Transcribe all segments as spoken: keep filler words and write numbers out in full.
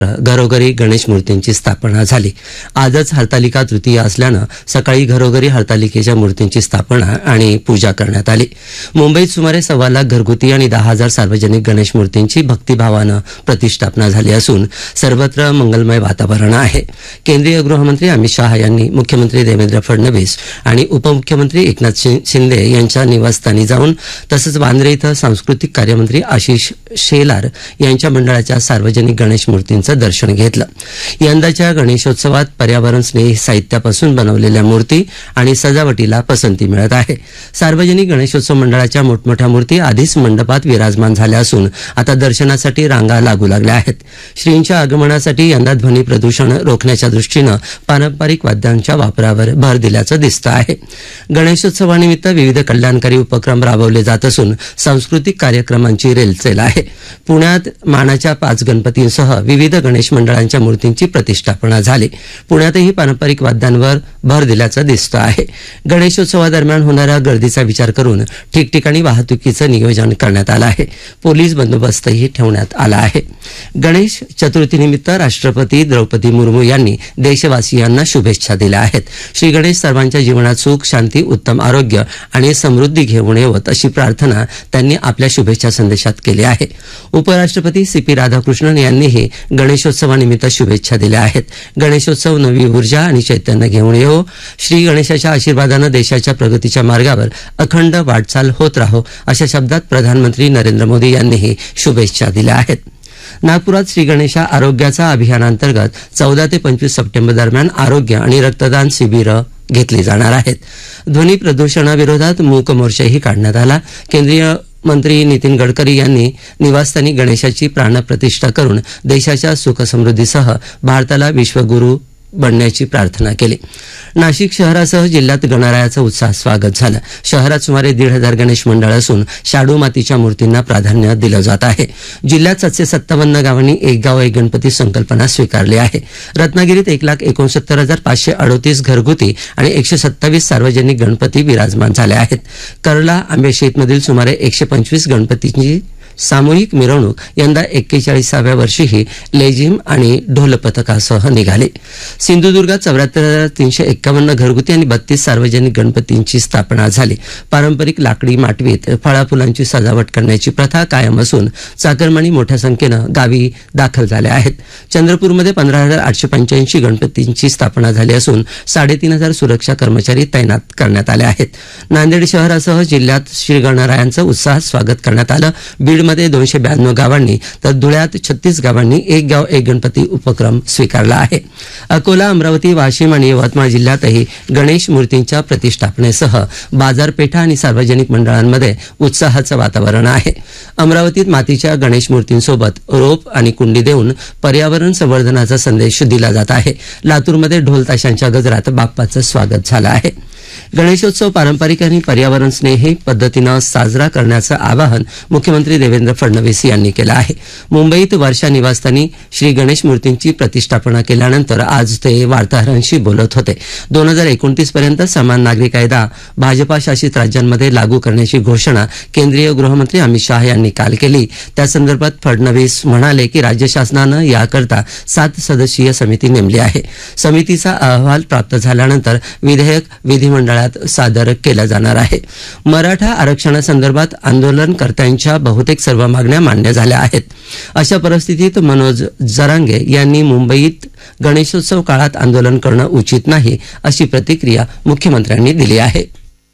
घरोघरी गणेश मूर्तींची स्थापना झाली। आजच हरतालिका तृतीया असल्यानं सकाळी घरोघरी हरतालिकेच्या मूर्तींची स्थापना आणि पूजा करण्यात आली। मुंबईत सुमारे सव्वा लाख घरगुती आणि दहा हजार सार्वजनिक गणेश मूर्तींची भक्तिभावानं प्रतिष्ठापना झाली असून सर्वत्र मंगलमय वातावरण आहे। केंद्रीय गृहमंत्री अमित शाह यांनी मुख्यमंत्री देवेंद्र फडणवीस आणि उपमुख्यमंत्री एकनाथ शिंदे यांच्या निवासस्थानी जाऊन तसंच वांद्रे इथं सांस्कृतिक कार्यमंत्री आशिष शेलार यांच्या मंडळाच्या सार्वजनिक गणेश मूर्तींचं दर्शन घेतलं। यंदाच्या गणेशोत्सवात पर्यावरण स्नेही साहित्यापासून बनवलेल्या मूर्ती आणि सजावटीला पसंती मिळत आहे। सार्वजनिक गणेशोत्सव मंडळाच्या मोठमोठ्या मूर्ती आधीच मंडपात विराजमान झाल्या असून आता दर्शनासाठी रांगा लागू लागल्या आहेत। श्रींच्या आगमनासाठी यंदा ध्वनी प्रदूषण रोखण्याच्या दृष्टीनं पारंपरिक वाद्यांच्या वापरावर भर दिल्याचं दिसतं आहे। गणेशोत्सवानिमित्त विविध कल्याणकारी उपक्रम राबवले जात असून सांस्कृतिक कार्यक्रमांची रेलचेल आहे। पुण्यात मानाच्या पाच गणपतींसह विविध गणेश मंडळांच्या मूर्तींची प्रतिष्ठापना झाली। पुण्यातही पारंपरिक वाद्यांवर भर दिल्याचं दिसतं आहे। गणेशोत्सवादरम्यान होणाऱ्या गर्दीचा विचार करून ठिकठिकाणी वाहतुकीचं नियोजन करण्यात आलं आहे। पोलीस बंदोबस्तही ठेवण्यात आला आहे। गणेश चतुर्थीनिमित्त राष्ट्रपती द्रौपदी मुर्मू यांनी देशवासियांना शुभेच्छा दिल्या आहेत। श्री गणेश सर्वांच्या जीवनात सुख, शांती, उत्तम आरोग्य आणि समृद्धी घेऊन येवत अशी प्रार्थना त्यांनी आपल्या शुभेच्छा संदेशात केली आहे। उपराष्ट्रपती सी पी राधाकृष्णन यांनीही गणेशोत्सवानिमित्त शुभेच्छा दिल्या आहेत। गणेशोत्सव नवी ऊर्जा आणि चैतन्य घेऊन येवो, श्री गणेशाच्या आशीर्वादानं देशाच्या प्रगतीच्या मार्गावर अखंड वाटचाल होत राहो अशा शब्दात प्रधानमंत्री नरेंद्र मोदी यांनीही शुभेच्छा दिल्या आहेत। नागपुरात श्री गणेशा आरोग्याचा अभियानांतर्गत चौदा ते पंचवीस सप्टेंबर दरम्यान आरोग्य आणि रक्तदान शिबिरं घेतली जाणार आहेत। ध्वनी प्रदूषणाविरोधात मूक मोर्चाही काढण्यात आला। केंद्रीय मंत्री नितीन गडकरी यांनी निवासस्थानी गणेशाची प्राणप्रतिष्ठा करून देशाच्या सुखसमृद्धीसह भारताला विश्वगुरू बनण्याची प्रार्थना केली। नाशिक शहरासह जिल्ह्यात गणरायाचं उत्साहात स्वागत झालं। शहरात सुमारे दीड हजार गणेश मंडळ असून शाडू मातीच्या मूर्तींना प्राधान्य दिलं जात आहे। जिल्ह्यात सातशे सत्तावन्न गावांनी एक गाव एक गणपती संकल्पना स्वीकारली आहे। रत्नागिरीत एक लाख एकोणसत्तर हजार पाचशे अडोतीस घरगुती आणि एकशे सत्तावीस सार्वजनिक गणपती विराजमान झाले आहेत। कर्ला आंबेशेतमधील सुमारे एकशे पंचवीस गणपतींची सामूहिक मिरवणूक यंदा एक्केचाळीसाव्या वर्षीही लेझिम आणि ढोल पथकासह निघाली। सिंधुदुर्गात चौऱ्याहत्तर हजार तीनशे एक्कावन्न घरगुती आणि बत्तीस सार्वजनिक गणपतींची स्थापना झाली। पारंपरिक लाकडी माटवीत फळाफुलांची सजावट करण्याची प्रथा कायम असून चाकरमानी मोठ्या संख्येनं गावी दाखल झाल्या आहेत। चंद्रपूरमध्ये पंधरा हजार आठशे पंच्याऐंशी गणपतींची स्थापना झाली असून साडेतीन हजार सुरक्षा कर्मचारी तैनात करण्यात आले आहेत। नांदेड शहरासह जिल्ह्यात श्री गणरायांचं उत्साहात स्वागत करण्यात आलं। बीड मध्ये दोनशे ब्याण्णव गावांनी तर धुळ्यात छत्तीस गावांनी एक गाव एक गणपती उपक्रम स्वीकारला आहे। अकोला, अमरावती, वाशिम आणि यवतमाळ जिल्ह्यातही गणेश मूर्तींच्या प्रतिष्ठापनेसह बाजारपेठा आणि सार्वजनिक मंडळांमध्ये उत्साहाचं वातावरण आहे। अमरावतीत मातीच्या गणेश मूर्तींसोबत रोप आणि कुंडी देऊन पर्यावरण संवर्धनाचा संदेश दिला जात आहे। लातूरमध्ये ढोल ताशांच्या गजरात बाप्पाचं स्वागत झालं आहे। गणेशोत्सव पारंपरिक आणि पर्यावरण स्नेही पद्धतीनं साजरा करण्याचं आवाहन मुख्यमंत्री देवेंद्र फडणवीस यांनी केलं आहे। मुंबईत वर्षा निवासस्थानी श्री गणेश मूर्तींची प्रतिष्ठापना केल्यानंतर आज ते वार्ताहरांशी बोलत होते। दोन हजार एकोणतीस पर्यंत समान नागरी कायदा भाजपा शासित राज्यांमध्ये लागू करण्याची घोषणा केंद्रीय गृहमंत्री अमित शाह यांनी काल केली। त्या संदर्भात फडणवीस म्हणाले की राज्य शासनानं याकरता सात सदस्यीय समिती नेमली आहे। समितीचा अहवाल प्राप्त झाल्यानंतर विधेयक विधिमंडळात सादर केलं जाणार आहे। मराठा आरक्षणासंदर्भात आंदोलनकर्त्यांच्या बहुतेक सर्व मागण्या मान्य झाल्या आहेत। अशा परिस्थितीत मनोज जरांगे यांनी मुंबईत गणेशोत्सव काळात आंदोलन करणं उचित नाही अशी प्रतिक्रिया मुख्यमंत्र्यांनी दिली आहे।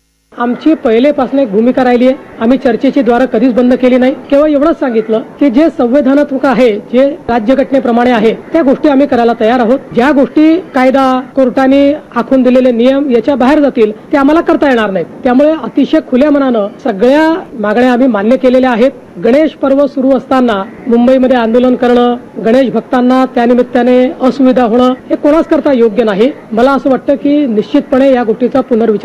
आमची पहिलेपासून एक भूमिका राहिली आहे। आम्ही चर्चेची द्वार कधीच बंद केली नाही। केवळ एवढंच सांगितलं की जे संविधानात्मक आहे, जे राज्यघटनेप्रमाणे आहे, त्या गोष्टी आम्ही करायला तयार आहोत। ज्या गोष्टी कायदा, कोर्टाने आखून दिलेले नियम याच्या बाहेर जातील ते आम्हाला करता येणार नाहीत। त्यामुळे अतिशय खुल्या मनानं सगळ्या मागण्या आम्ही मान्य केलेल्या आहेत। गणेश पर्व सुरू असताना मुंबईमध्ये आंदोलन करणं, गणेश भक्तांना त्यानिमित्ताने असुविधा होणं हे कोणाच करता योग्य नाही। मला असं वाटतं की निश्चितपणे या गोष्टीचा पुनर्विचार